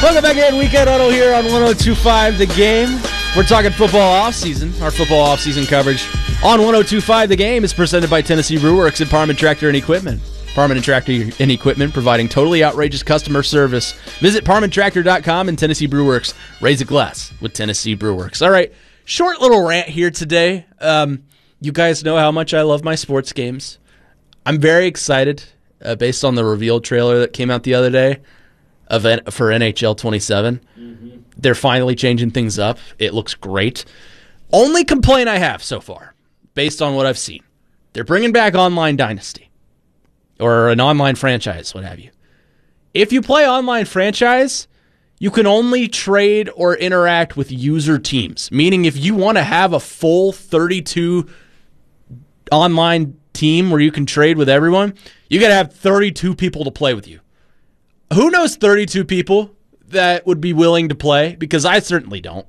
Welcome back in. Weekend Auto here on 102.5 The Game. We're talking football offseason. Our football offseason coverage on 102.5 The Game is presented by Tennessee Brewworks and Parman Tractor and Equipment. Parman and Tractor and Equipment providing totally outrageous customer service. Visit ParmanTractor.com and Tennessee Brewworks. Raise a glass with Tennessee Brewworks. All right, short little rant here today. You guys know how much I love my sports games. I'm very excited based on the reveal trailer that came out the other day for NHL 27. Mm-hmm. They're finally changing things up. It looks great. Only complaint I have so far, based on what I've seen, they're bringing back Online Dynasty or an online franchise, what have you. If you play Online Franchise, you can only trade or interact with user teams, meaning if you want to have a full 32 online team where you can trade with everyone, you got to have 32 people to play with you. Who knows 32 people that would be willing to play? Because I certainly don't.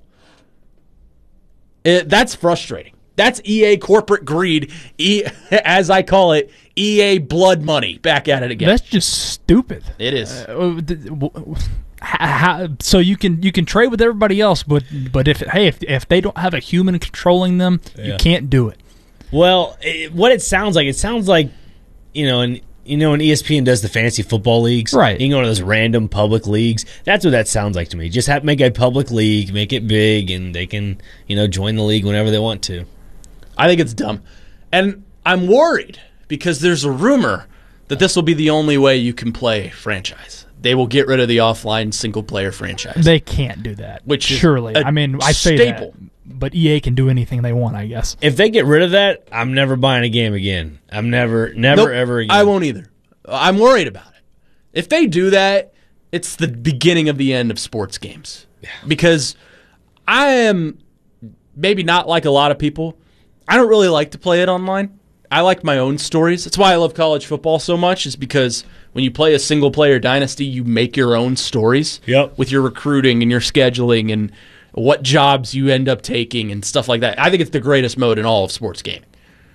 That's frustrating. That's EA corporate greed, as I call it, EA blood money. Back at it again. That's just stupid. It is. So you can trade with everybody else, but if they don't have a human controlling them, you can't do it. Well, what it sounds like, when ESPN does the fantasy football leagues, right? You can go to those random public leagues. That's what that sounds like to me. Just make a public league, make it big, and they can, join the league whenever they want to. I think it's dumb. And I'm worried because there's a rumor that this will be the only way you can play franchise. They will get rid of the offline single-player franchise. They can't do that. Which surely. I say staple. That. But EA can do anything they want, I guess. If they get rid of that, I'm never buying a game again. I'm never, ever again. I won't either. I'm worried about it. If they do that, it's the beginning of the end of sports games. Yeah. Because I am maybe not like a lot of people. I don't really like to play it online. I like my own stories. That's why I love college football so much, is because when you play a single-player dynasty, you make your own stories with your recruiting and your scheduling and what jobs you end up taking and stuff like that. I think it's the greatest mode in all of sports gaming.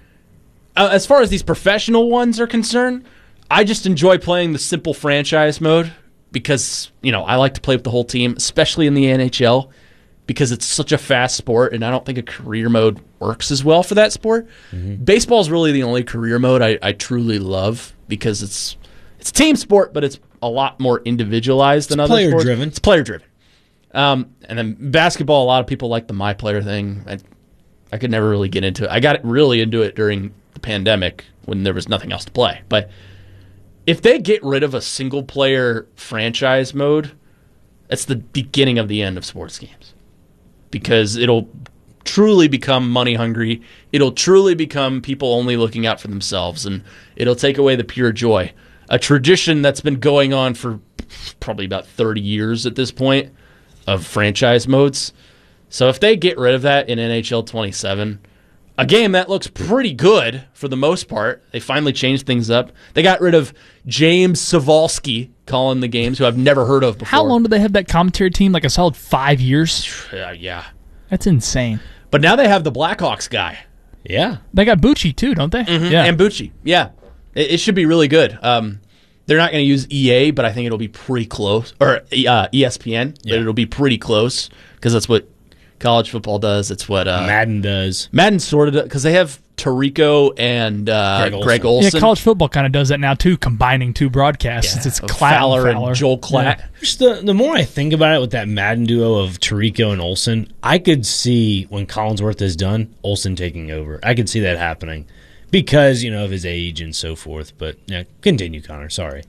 As far as these professional ones are concerned, I just enjoy playing the simple franchise mode because, I like to play with the whole team, especially in the NHL, because it's such a fast sport, and I don't think a career mode works as well for that sport. Mm-hmm. Baseball is really the only career mode I truly love because it's a team sport, but it's a lot more individualized than other sports. Player-driven. It's player-driven. And then basketball, a lot of people like the My Player thing. I could never really get into it. I got really into it during the pandemic when there was nothing else to play. But if they get rid of a single-player franchise mode, that's the beginning of the end of sports games. Because it'll truly become money-hungry. It'll truly become people only looking out for themselves. And it'll take away the pure joy. A tradition that's been going on for probably about 30 years at this point of franchise modes. So if they get rid of that in NHL 27, a game that looks pretty good for the most part, they finally changed things up. They got rid of James Savolsky calling the games, who I've never heard of before. How long did they have that commentary team? Like a solid 5 years? Yeah. That's insane. But now they have the Blackhawks guy. Yeah. They got Bucci too, don't they? Mm-hmm. Yeah. And Bucci. Yeah. It should be really good. They're not going to use EA, but I think it'll be pretty close. Or ESPN, but it'll be pretty close because that's what college football does. It's what Madden does. Madden sort of does because they have Tirico and Greg Olsen. Yeah, college football kind of does that now too, combining two broadcasts. Yeah. It's Fowler and Joel Klatt. Yeah. Just the more I think about it with that Madden duo of Tirico and Olsen, I could see when Collinsworth is done, Olsen taking over. I could see that happening. Because, of his age and so forth. But, continue, Connor. Sorry.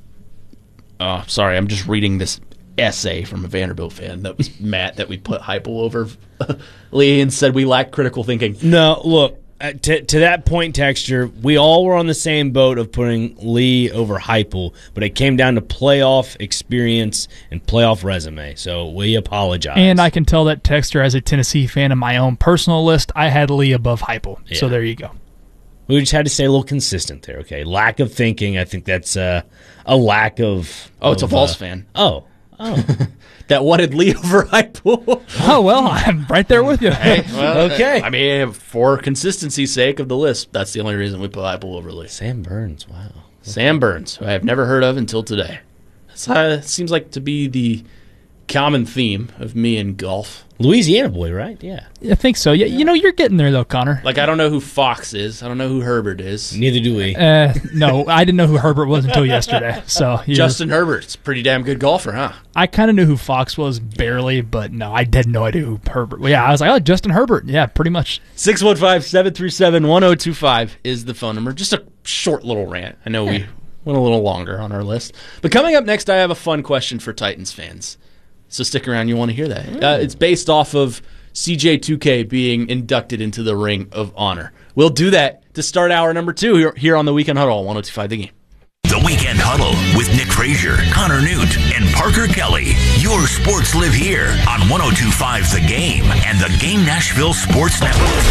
Sorry. I'm just reading this essay from a Vanderbilt fan that was Matt that we put Heupel over Lee and said we lack critical thinking. No, look, to that point, Texture, we all were on the same boat of putting Lee over Heupel, but it came down to playoff experience and playoff resume. So we apologize. And I can tell that Texture, as a Tennessee fan in my own personal list, I had Lee above Heupel. Yeah. So there you go. We just had to stay a little consistent there, okay? Lack of thinking, I think that's a lack of... Oh, it's a false fan. Oh. That wanted Lee over Heupel. Oh, well, I'm right there with you. Hey, well, okay. I mean, for consistency's sake of the list, that's the only reason we put Heupel over Lee. Sam Burns, wow. Okay. Sam Burns, who I have never heard of until today. It seems like to be the common theme of me and golf. Louisiana boy, right? Yeah. I think so. Yeah, you're getting there though, Connor. Like, I don't know who Fox is. I don't know who Herbert is. Neither do we. No, I didn't know who Herbert was until yesterday. So Justin Herbert's a pretty damn good golfer, huh? I kind of knew who Fox was barely, but no, I had no idea who Herbert. Well, yeah, I was like, oh, Justin Herbert. Yeah, pretty much. 615-737-1025 is the phone number. Just a short little rant. I know we went a little longer on our list. But coming up next, I have a fun question for Titans fans. So stick around. You want to hear that. It's based off of CJ2K being inducted into the Ring of Honor. We'll do that to start hour number 2 here on the Weekend Huddle on 102.5 The Game. The Weekend Huddle with Nick Frazier, Connor Newt, and Parker Kelly. Your sports live here on 102.5 The Game and the Game Nashville Sports Network.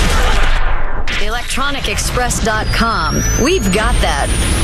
ElectronicExpress.com. We've got that.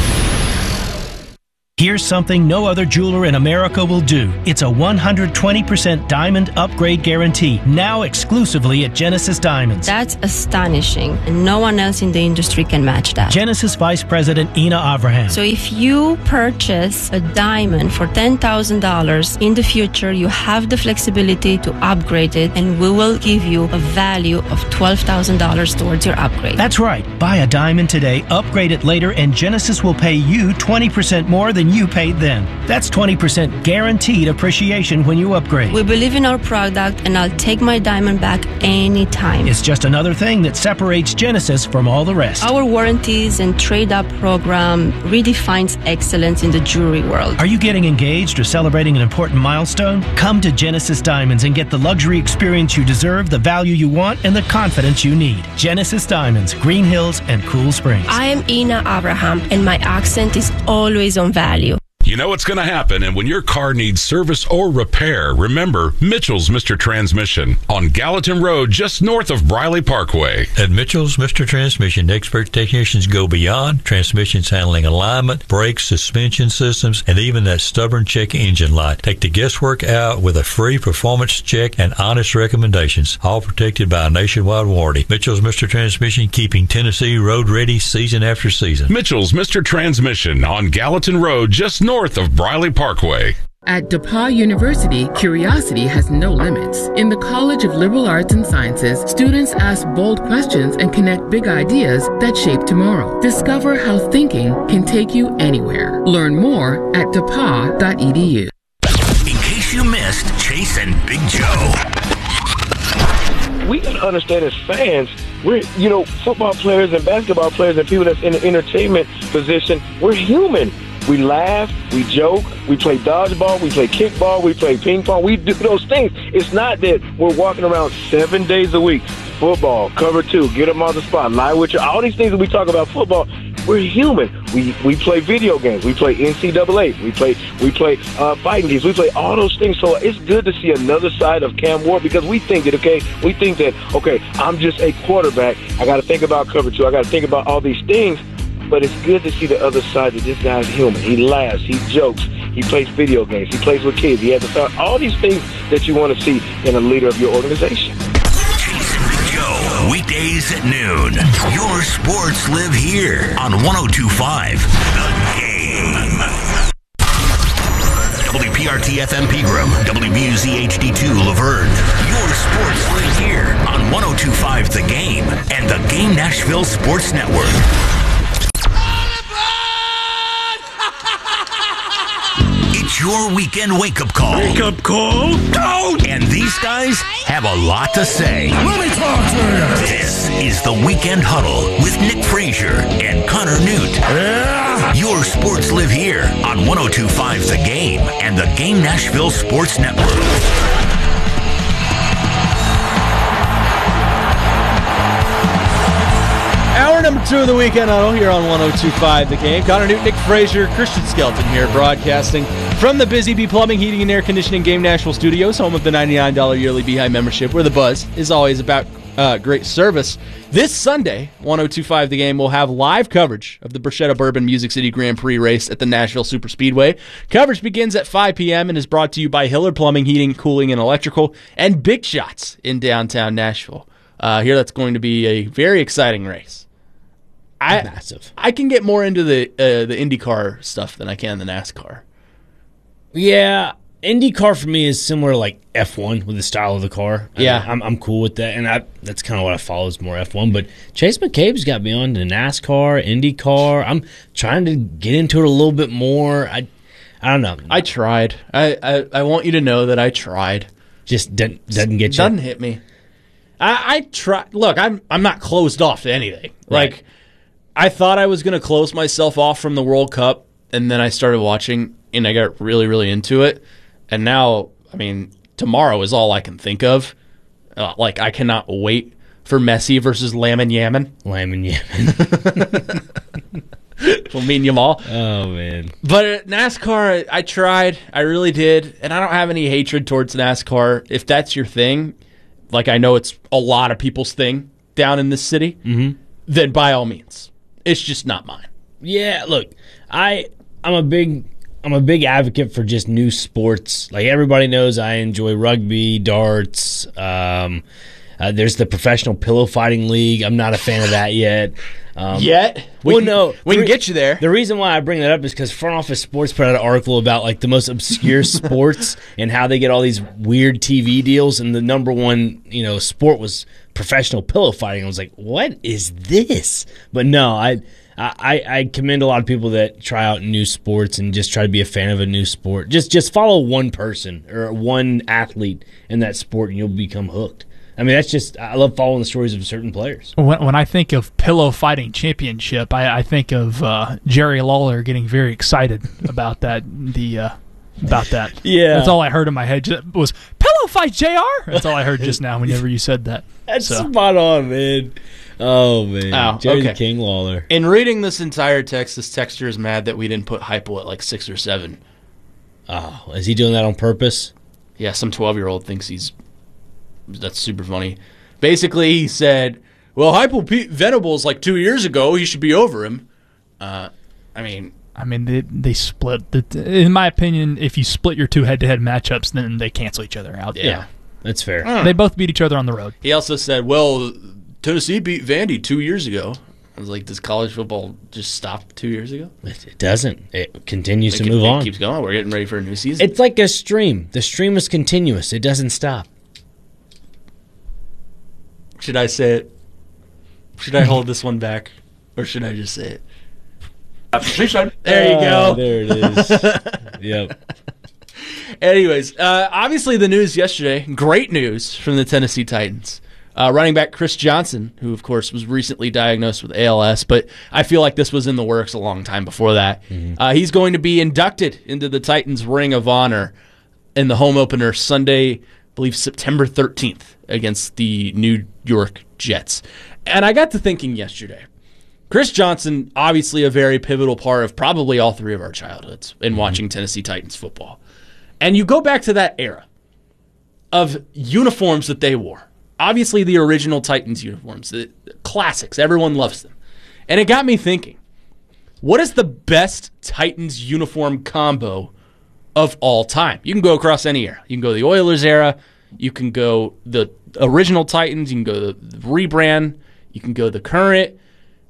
Here's something no other jeweler in America will do. It's a 120% diamond upgrade guarantee, now exclusively at Genesis Diamonds. That's astonishing, and no one else in the industry can match that. Genesis Vice President Ina Avraham. So if you purchase a diamond for $10,000, in the future you have the flexibility to upgrade it, and we will give you a value of $12,000 towards your upgrade. That's right. Buy a diamond today, upgrade it later, and Genesis will pay you 20% more than you paid them. That's 20% guaranteed appreciation when you upgrade. We believe in our product, and I'll take my diamond back anytime. It's just another thing that separates Genesis from all the rest. Our warranties and trade-up program redefines excellence in the jewelry world. Are you getting engaged or celebrating an important milestone? Come to Genesis Diamonds and get the luxury experience you deserve, the value you want, and the confidence you need. Genesis Diamonds, Green Hills, and Cool Springs. I am Ina Avraham, and my accent is always on value. You know what's going to happen, and when your car needs service or repair, remember Mitchell's Mr. Transmission on Gallatin Road, just north of Briley Parkway. At Mitchell's Mr. Transmission, expert technicians go beyond transmissions handling alignment, brakes, suspension systems, and even that stubborn check engine light. Take the guesswork out with a free performance check and honest recommendations, all protected by a nationwide warranty. Mitchell's Mr. Transmission, keeping Tennessee road ready season after season. Mitchell's Mr. Transmission on Gallatin Road, just north of Briley Parkway. At DePauw University, curiosity has no limits. In the College of Liberal Arts and Sciences, students ask bold questions and connect big ideas that shape tomorrow. Discover how thinking can take you anywhere. Learn more at depaw.edu. In case you missed Chase and Big Joe. We gotta understand as fans, we're, football players and basketball players and people that's in the entertainment position, we're human. We laugh, we joke, we play dodgeball, we play kickball, we play ping pong. We do those things. It's not that we're walking around 7 days a week. Football, cover 2, get them on the spot, lie with you. All these things that we talk about football, we're human. We play video games. We play NCAA. We play fighting games. We play all those things. So it's good to see another side of Cam Ward because we think that, I'm just a quarterback. I got to think about cover 2. I got to think about all these things. But it's good to see the other side that this guy's human. He laughs, he jokes, he plays video games, he plays with kids, he has a family. All these things that you want to see in a leader of your organization. Chase and Big Joe, weekdays at noon. Your sports live here on 102.5 The Game. WPRT FM Pegram, WBUZ HD2 Laverne. Your sports live here on 102.5 The Game and the Game Nashville Sports Network. It's your weekend wake-up call. Wake-up call? Go! And these guys have a lot to say. Let me talk to you. This is the Weekend Huddle with Nick Frazier and Connor Newt. Yeah! Your sports live here on 102.5 The Game and the Game Nashville Sports Network. Hour number 2 of the Weekend Huddle here on 102.5 The Game. Connor Newt, Nick Frazier, Christian Skelton here broadcasting from the Busy Bee Plumbing, Heating, and Air Conditioning Game Nashville Studios, home of the $99 yearly Beehive membership, where the buzz is always about great service. This Sunday, 102.5 The Game will have live coverage of the Bruschetta Bourbon Music City Grand Prix race at the Nashville Superspeedway. Coverage begins at 5 p.m. and is brought to you by Hillard Plumbing, Heating, Cooling, and Electrical, and Big Shots in downtown Nashville. Here, that's going to be a very exciting race. Massive. I can get more into the IndyCar stuff than I can the NASCAR. Yeah, IndyCar for me is similar to like F1 with the style of the car. Yeah. I'm cool with that, and that's kind of what I follow is more F1. But Chase McCabe's got me on to NASCAR, IndyCar. I'm trying to get into it a little bit more. I don't know. I tried. I want you to know that I tried. Just doesn't get you. Doesn't hit me. I try. Look, I'm not closed off to anything. Right. Like, I thought I was going to close myself off from the World Cup, and then I started watching, and I got really, really into it. And now, I mean, tomorrow is all I can think of. Like, I cannot wait for Messi versus Lamine Yamin. Lamine Yamin. Lamine Yamal. Oh, man. But NASCAR, I tried. I really did. And I don't have any hatred towards NASCAR. If that's your thing, like I know it's a lot of people's thing down in this city, then by all means. It's just not mine. Yeah, look, I'm a big advocate for just new sports. Like everybody knows, I enjoy rugby, darts. There's the professional pillow fighting league. I'm not a fan of that yet. We can get you there. there. The reason why I bring that up is because Front Office Sports put out an article about like the most obscure sports and how they get all these weird TV deals, and the number one sport was professional pillow fighting. I was like, what is this? But no, I commend a lot of people that try out new sports and just try to be a fan of a new sport. Just follow one person or one athlete in that sport, and you'll become hooked. I mean, I love following the stories of certain players. When I think of pillow fighting championship, I think of Jerry Lawler getting very excited about that. About that. Yeah. That's all I heard in my head was pillow fight, JR. That's all I heard just now whenever you said that. That's spot on, man. Oh, man. Jerry the King Lawler. In reading this entire text, this texter is mad that we didn't put Heupel at like 6 or 7. Oh, is he doing that on purpose? Yeah, some 12-year-old thinks that's super funny. Basically, he said, well, Heupel beat Venables like 2 years ago. He should be over him. I mean, they split. In my opinion, if you split your two head-to-head matchups, then they cancel each other out. Yeah, that's fair. They both beat each other on the road. He also said, well, Tennessee beat Vandy 2 years ago. I was like, does college football just stop 2 years ago? It doesn't. It continues to move on. It keeps going. We're getting ready for a new season. It's like a stream. The stream is continuous. It doesn't stop. Should I say it? Should I hold this one back? Or should I just say it? There you go. There it is. Yep. Anyways, obviously the news yesterday, great news from the Tennessee Titans. Running back Chris Johnson, who of course was recently diagnosed with ALS, but I feel like this was in the works a long time before that. He's going to be inducted into the Titans Ring of Honor in the home opener Sunday, I believe September 13th, against the New York Jets. And I got to thinking yesterday, Chris Johnson, obviously a very pivotal part of probably all three of our childhoods in watching Tennessee Titans football. And you go back to that era of uniforms that they wore. Obviously the original Titans uniforms, the classics, everyone loves them. And it got me thinking, what is the best Titans uniform combo of all time? You can go across any era. You can go the Oilers era, you can go the original Titans, you can go the rebrand, you can go the current.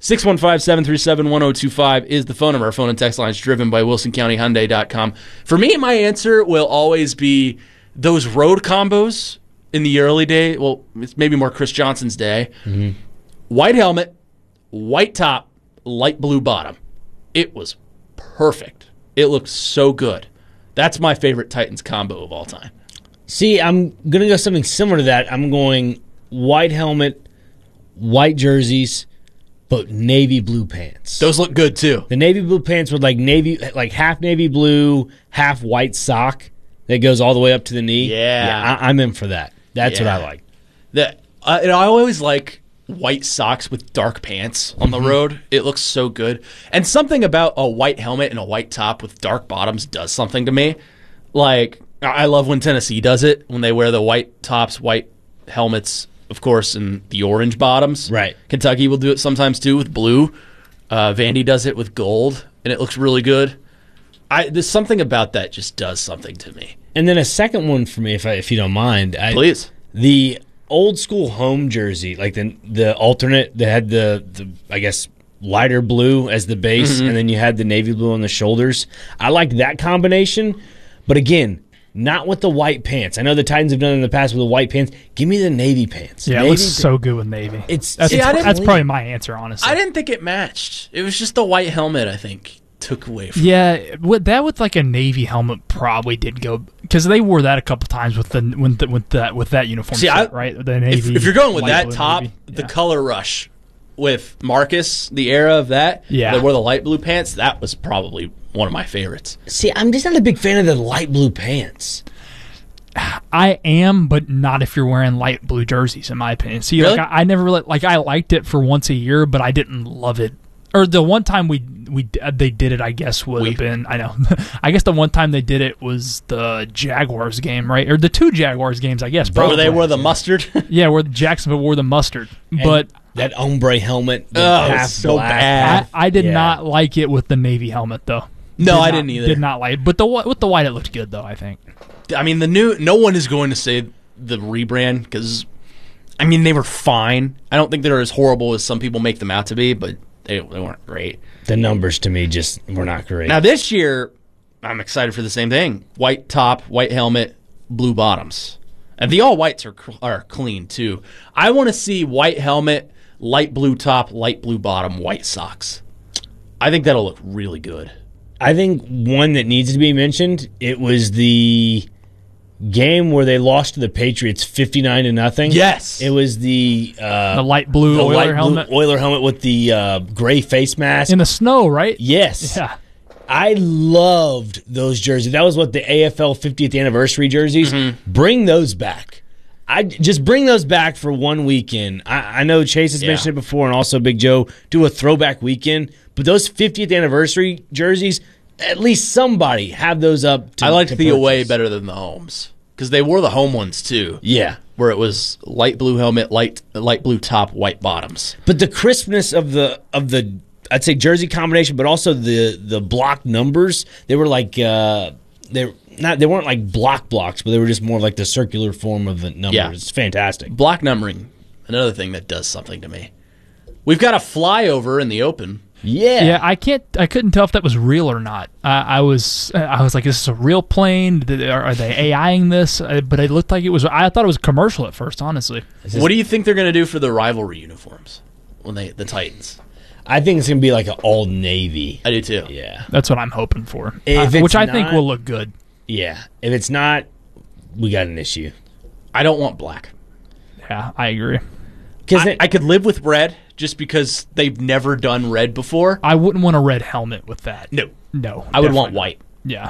615-737-1025 is the phone number. Our phone and text line is driven by WilsonCountyHyundai.com. For me, my answer will always be those road combos in the early day. Well, it's maybe more Chris Johnson's day. White helmet, white top, light blue bottom. It was perfect. It looked so good. That's my favorite Titans combo of all time. See, I'm going to go something similar to that. I'm going white helmet, white jerseys, but navy blue pants. Those look good too. The navy blue pants with like half navy blue, half white sock that goes all the way up to the knee. Yeah, I'm in for that. That's what I like. I always like white socks with dark pants on the road. It looks so good. And something about a white helmet and a white top with dark bottoms does something to me. Like, I love when Tennessee does it, when they wear the white tops, white helmets, of course, and the orange bottoms. Right. Kentucky will do it sometimes too with blue. Vandy does it with gold, and it looks really good. There's something about that just does something to me. And then a second one for me, if you don't mind. Please. The old school home jersey, like the alternate that had the I guess, lighter blue as the base, and then you had the navy blue on the shoulders. I like that combination. But again, not with the white pants. I know the Titans have done it in the past with the white pants. Give me the navy pants. Yeah, navy it looks so good with navy. That's probably my answer, honestly. I didn't think it matched. It was just the white helmet, I think, took away from it. With like a navy helmet probably did go, because they wore that a couple times with that uniform set, right? The navy. If you're going with that blue, top, navy. the color rush with Marcus, the era of that, they wore the light blue pants. That was probably one of my favorites. See, I'm just not a big fan of the light blue pants. I am, but not if you're wearing light blue jerseys, in my opinion. See, really? I never really, I liked it for once a year, but I didn't love it. Or the one time they did it, I guess would have been, I know. I guess the one time they did it was the Jaguars game, right? Or the 2 Jaguars games, I guess. Where they wore the mustard? Yeah, where Jacksonville wore the mustard. But that ombre helmet, half so black. Bad. I did not like it with the navy helmet, though. No, I didn't either. Did not like it. But with the white, it looked good, though, I think. I mean, no one is going to say the rebrand because, I mean, they were fine. I don't think they're as horrible as some people make them out to be, but they weren't great. The numbers to me just were not great. Now, this year, I'm excited for the same thing. White top, white helmet, blue bottoms. And the all-whites are clean, too. I want to see white helmet, light blue top, light blue bottom, white socks. I think that'll look really good. I think one that needs to be mentioned, it was the game where they lost to the Patriots 59-0. Yes. It was the light blue Oiler helmet. Oiler helmet with the gray face mask. In the snow, right? Yes. Yeah. I loved those jerseys. That was what the AFL 50th anniversary jerseys. Mm-hmm. Bring those back. I just bring those back for one weekend. I know Chase has mentioned it before, and also Big Joe, do a throwback weekend. But those 50th anniversary jerseys, at least somebody have those up. I liked the away better than the homes because they wore the home ones too. Yeah, where it was light blue helmet, light blue top, white bottoms. But the crispness of the I'd say jersey combination, but also the block numbers, they were like they weren't like blocks, but they were just more like the circular form of the numbers. Yeah. It's fantastic. Block numbering, another thing that does something to me. We've got a flyover in the open. Yeah. I couldn't tell if that was real or not. I was like, is this a real plane? Are they AIing this? But it looked like it was. I thought it was commercial at first, honestly. What do you think they're going to do for the rivalry uniforms when the Titans? I think it's going to be like an all navy. I do too. Yeah, that's what I'm hoping for. Which I think will look good. Yeah, if it's not, we got an issue. I don't want black. Yeah, I agree. Because I could live with red just because they've never done red before. I wouldn't want a red helmet with that. No. I would want white. Yeah.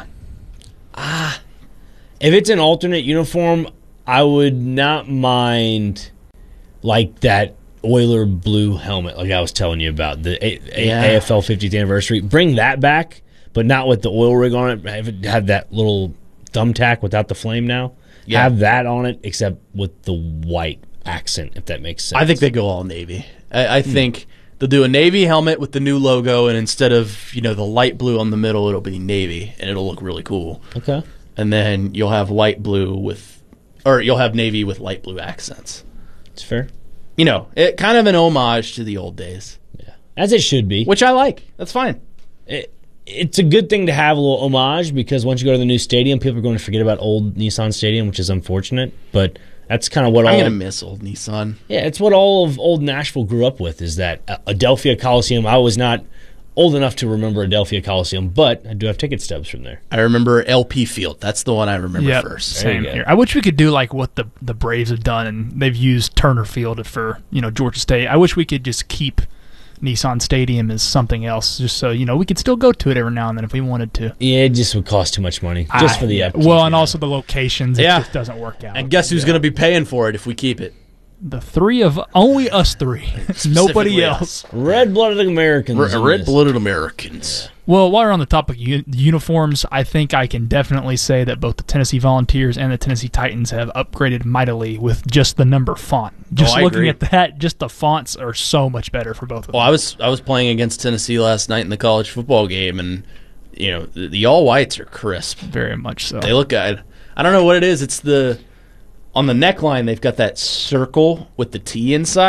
If it's an alternate uniform, I would not mind like that Oiler blue helmet, like I was telling you about the AFL 50th anniversary. Bring that back, but not with the oil rig on it. Have that little thumbtack without the flame now. Yeah. Have that on it, except with the white accent, if that makes sense. I think they go all navy. I think they'll do a navy helmet with the new logo, and instead of the light blue on the middle, it'll be navy, and it'll look really cool. Okay. And then you'll have you'll have navy with light blue accents. It's fair. It kind of an homage to the old days. Yeah, as it should be. Which I like. That's fine. It's a good thing to have a little homage because once you go to the new stadium, people are going to forget about old Nissan Stadium, which is unfortunate. But that's kind of what I'm going to miss old Nissan. Yeah, it's what all of old Nashville grew up with, is that Adelphia Coliseum. I was not old enough to remember Adelphia Coliseum, but I do have ticket stubs from there. I remember LP Field. That's the one I remember first. Same here. I wish we could do like what the Braves have done, and they've used Turner Field for Georgia State. I wish we could just keep Nissan Stadium as something else, just so we could still go to it every now and then if we wanted to. Yeah, it just would cost too much money just for the upkeep. Well, and also the locations. It just doesn't work out. And guess who's going to be paying for it if we keep it? The three of only us three, nobody else. Red-blooded Americans. Red-blooded Americans. Well, while we're on the topic of uniforms, I think I can definitely say that both the Tennessee Volunteers and the Tennessee Titans have upgraded mightily with just the number font. Just looking at that, just the fonts are so much better for both of them. Well, I was playing against Tennessee last night in the college football game, and the all whites are crisp. Very much so. They look good. I don't know what it is. It's on the neckline, they've got that circle with the T inside,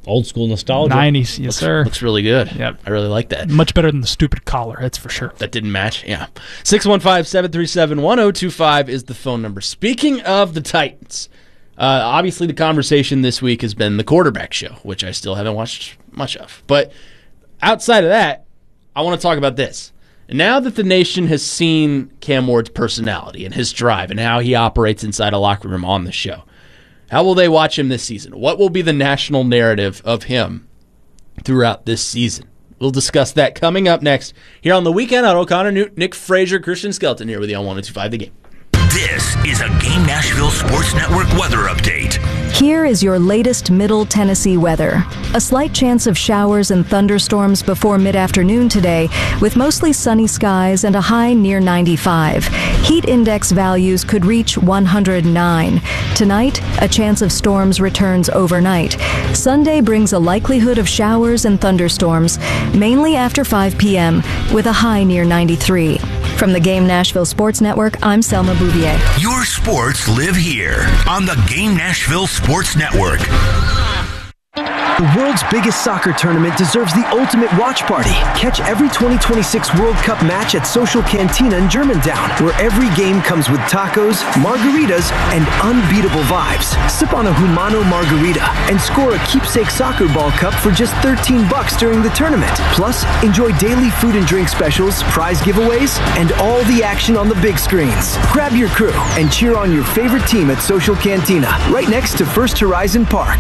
Old school nostalgia. 90s, yes, sir. Looks really good. Yep. I really like that. Much better than the stupid collar, that's for sure. That didn't match, yeah. 615-737-1025 is the phone number. Speaking of the Titans, obviously the conversation this week has been the quarterback show, which I still haven't watched much of. But outside of that, I want to talk about this. Now that the nation has seen Cam Ward's personality and his drive and how he operates inside a locker room on the show, how will they watch him this season? What will be the national narrative of him throughout this season? We'll discuss that coming up next here on the Weekend Huddle. Connor Newt, Nick Frazier, Christian Skelton here with you on 102.5 The Game. This is a Game Nashville Sports Network weather update. Here is your latest Middle Tennessee weather. A slight chance of showers and thunderstorms before mid-afternoon today, with mostly sunny skies and a high near 95. Heat index values could reach 109. Tonight, a chance of storms returns overnight. Sunday brings a likelihood of showers and thunderstorms, mainly after 5 p.m., with a high near 93. From the Game Nashville Sports Network, I'm Selma Bouvier. Your sports live here on the Game Nashville Sports Network. The world's biggest soccer tournament deserves the ultimate watch party. Catch every 2026 World Cup match at Social Cantina in Germantown, where every game comes with tacos, margaritas, and unbeatable vibes. Sip on a Humano margarita and score a keepsake soccer ball cup for just $13 during the tournament. Plus, enjoy daily food and drink specials, prize giveaways, and all the action on the big screens. Grab your crew and cheer on your favorite team at Social Cantina, right next to First Horizon Park.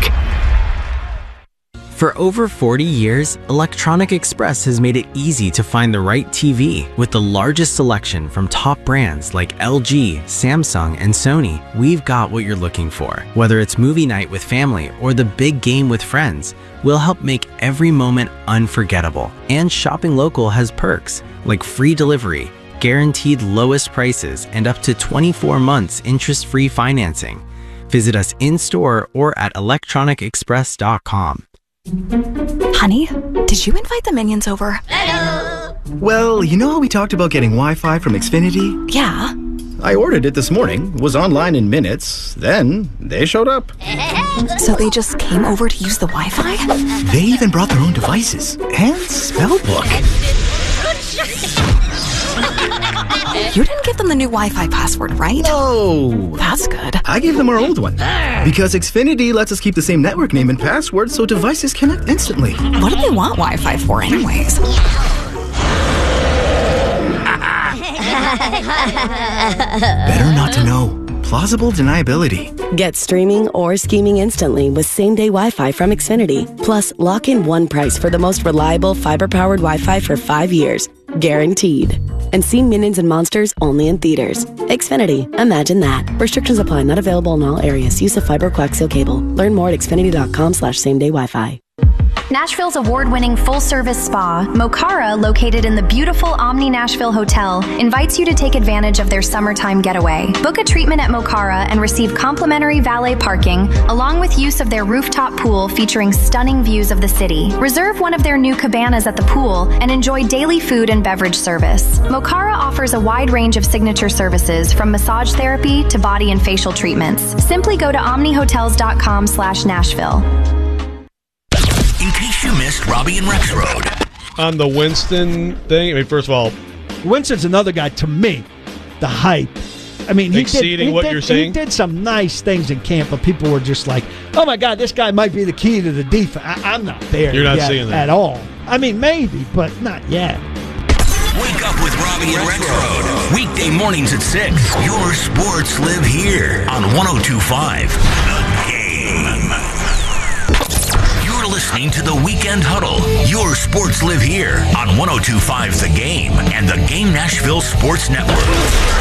For over 40 years, Electronic Express has made it easy to find the right TV. With the largest selection from top brands like LG, Samsung, and Sony, we've got what you're looking for. Whether it's movie night with family or the big game with friends, we'll help make every moment unforgettable. And shopping local has perks like free delivery, guaranteed lowest prices, and up to 24 months interest-free financing. Visit us in-store or at electronicexpress.com. Honey, did you invite the minions over? Well, you know how we talked about getting Wi-Fi from Xfinity? Yeah. I ordered it this morning, was online in minutes, then they showed up. So they just came over to use the Wi-Fi? They even brought their own devices and spellbook. You didn't give them the new Wi-Fi password, right? No. That's good. I gave them our old one. Because Xfinity lets us keep the same network name and password so devices connect instantly. What do they want Wi-Fi for anyways? Better not to know. Plausible deniability. Get streaming or scheming instantly with same-day Wi-Fi from Xfinity. Plus, lock in one price for the most reliable fiber-powered Wi-Fi for 5 years. Guaranteed. And see Minions and Monsters only in theaters. Xfinity. Imagine that. Restrictions apply. Not available in all areas. Use of fiber coaxial cable. Learn more at xfinity.com/same-day Wi-Fi. Nashville's award-winning full-service spa, Mokara, located in the beautiful Omni Nashville Hotel, invites you to take advantage of their summertime getaway. Book a treatment at Mokara and receive complimentary valet parking, along with use of their rooftop pool featuring stunning views of the city. Reserve one of their new cabanas at the pool and enjoy daily food and beverage service. Mokara offers a wide range of signature services, from massage therapy to body and facial treatments. Simply go to omnihotels.com/Nashville. In case you missed Robbie and Rex Road. On the Winston thing, I mean, first of all, Winston's another guy, to me, the hype. I mean, you're saying? He did some nice things in camp, but people were just like, oh my God, this guy might be the key to the defense. I'm not there You're not yet seeing that at all. I mean, maybe, but not yet. Wake up with Robbie and Rex Road. Weekday mornings at 6. Your sports live here on 102.5 The Game. You're listening to the Weekend Huddle. Your sports live here on 102.5 The Game and the Game Nashville Sports Network.